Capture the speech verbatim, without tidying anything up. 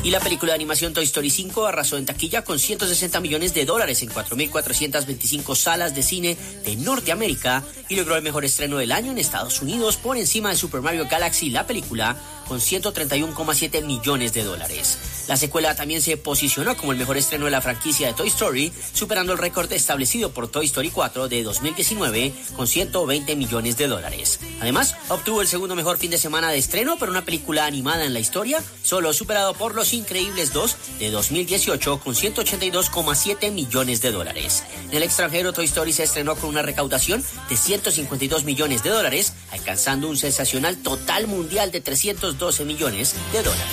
Y la película de animación Toy Story cinco arrasó en taquilla con ciento sesenta millones de dólares en cuatro mil cuatrocientas veinticinco salas de cine de Norteamérica y logró el mejor estreno del año en Estados Unidos por encima de Super Mario Galaxy, la película, con ciento treinta y uno coma siete millones de dólares. La secuela también se posicionó como el mejor estreno de la franquicia de Toy Story, superando el récord establecido por Toy Story cuatro de dos mil diecinueve con ciento veinte millones de dólares. Además, obtuvo el segundo mejor fin de semana de estreno para una película animada en la historia, solo superado por Los Increíbles dos de dos mil dieciocho con ciento ochenta y dos coma siete millones de dólares. En el extranjero, Toy Story se estrenó con una recaudación de ciento cincuenta y dos millones de dólares, alcanzando un sensacional total mundial de trescientos doce millones de dólares.